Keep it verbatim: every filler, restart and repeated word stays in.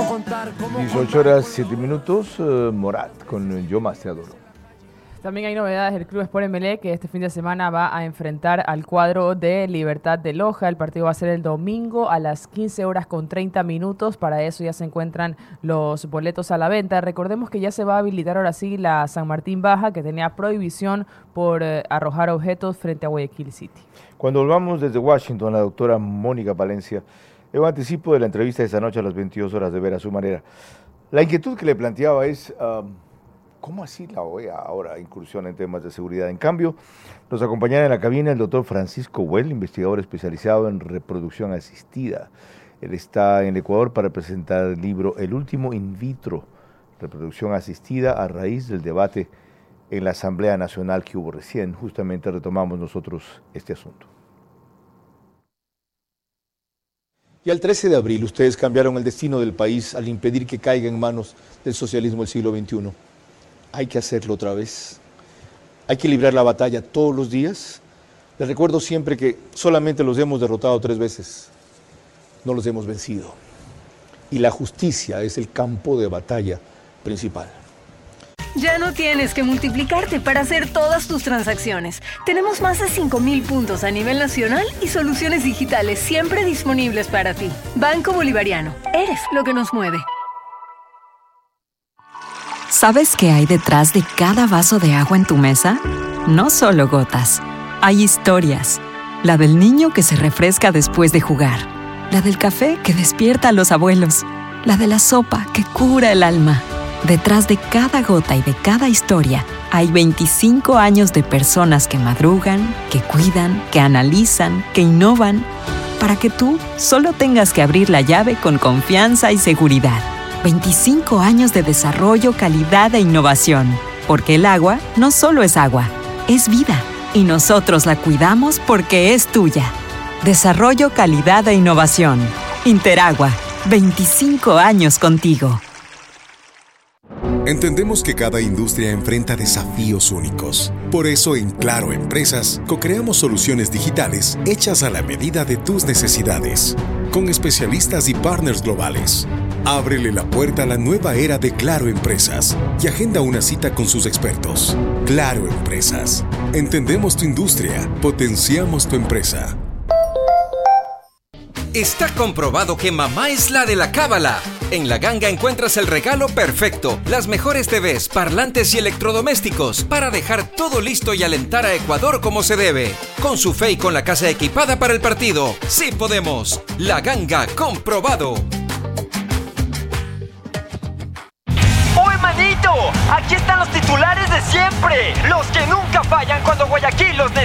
dieciocho horas, siete minutos, uh, Morat con Yo Más Te Adoro. También hay novedades del Club Sport Emelec, que este fin de semana va a enfrentar al cuadro de Libertad de Loja. El partido va a ser el domingo a las quince horas con treinta minutos. Para eso ya se encuentran los boletos a la venta. Recordemos que ya se va a habilitar ahora sí la San Martín Baja, que tenía prohibición por eh, arrojar objetos frente a Guayaquil City. Cuando volvamos desde Washington, la doctora Mónica Palencia, yo anticipo de la entrevista de esta noche a las veintidós horas de ver a su manera. La inquietud que le planteaba es... Uh, ¿Cómo así la O E A ahora incursiona en temas de seguridad? En cambio, nos acompañará en la cabina el doctor Francisco Well, investigador especializado en reproducción asistida. Él está en el Ecuador para presentar el libro El último in vitro, reproducción asistida, a raíz del debate en la Asamblea Nacional que hubo recién. Justamente retomamos nosotros este asunto. Y al trece de abril ustedes cambiaron el destino del país al impedir que caiga en manos del socialismo del siglo veintiuno. Hay que hacerlo otra vez. Hay que librar la batalla todos los días. Les recuerdo siempre que solamente los hemos derrotado tres veces. No los hemos vencido. Y la justicia es el campo de batalla principal. Ya no tienes que multiplicarte para hacer todas tus transacciones. Tenemos más de cinco mil puntos a nivel nacional y soluciones digitales siempre disponibles para ti. Banco Bolivariano. Eres lo que nos mueve. ¿Sabes qué hay detrás de cada vaso de agua en tu mesa? No solo gotas. Hay historias. La del niño que se refresca después de jugar. La del café que despierta a los abuelos. La de la sopa que cura el alma. Detrás de cada gota y de cada historia hay veinticinco años de personas que madrugan, que cuidan, que analizan, que innovan, para que tú solo tengas que abrir la llave con confianza y seguridad. veinticinco años de desarrollo, calidad e innovación. Porque el agua no solo es agua, es vida. Y nosotros la cuidamos porque es tuya. Desarrollo, calidad e innovación. Interagua. veinticinco años contigo. Entendemos que cada industria enfrenta desafíos únicos. Por eso en Claro Empresas co-creamos soluciones digitales hechas a la medida de tus necesidades, con especialistas y partners globales. Ábrele la puerta a la nueva era de Claro Empresas y agenda una cita con sus expertos. Claro Empresas. Entendemos tu industria, potenciamos tu empresa. Está comprobado que mamá es la de la cábala. En La Ganga encuentras el regalo perfecto, las mejores T Vs, parlantes y electrodomésticos para dejar todo listo y alentar a Ecuador como se debe. Con su fe y con la casa equipada para el partido. ¡Sí podemos! La Ganga, comprobado. ¡Uy, manito! Aquí están los titulares de siempre. Los que nunca fallan cuando Guayaquil los necesita.